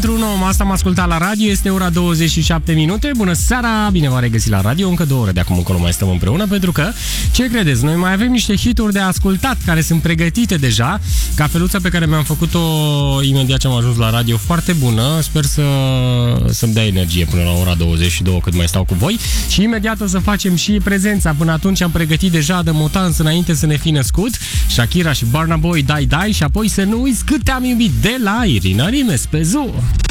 Asta am ascultat la radio, este ora 27 minute. Bună seara, bine v-am regăsit la radio. Încă 2 ore de acum încolo mai stăm împreună, pentru că, ce credeți, noi mai avem niște hituri de ascultat care sunt pregătite deja. Cafeluța pe care mi-am făcut-o imediat ce am ajuns la radio, foarte bună. Sper să-mi dea energie până la ora 22 cât mai stau cu voi. Și imediat o să facem și prezența. Până atunci am pregătit deja de Motans înainte să ne fi născut, Shakira și Burna Boy, Die Die. Și apoi să nu uiți cât te-am iubit de la Irina Rimes pe Zoo.